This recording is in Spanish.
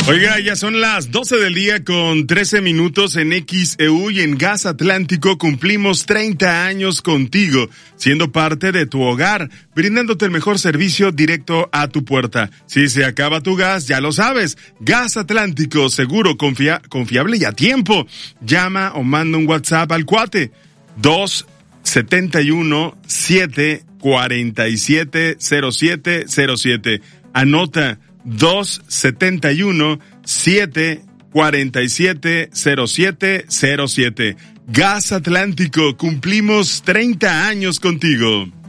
Oiga, ya son las 12 del día con 13 minutos en XEU y en Gas Atlántico cumplimos 30 años contigo, siendo parte de tu hogar, brindándote el mejor servicio directo a tu puerta. Si se acaba tu gas, ya lo sabes, Gas Atlántico, seguro, confiable y a tiempo. Llama o manda un WhatsApp al cuate 271-747-0707. Anota 271-747-0707. Gas Atlántico, cumplimos 30 años contigo.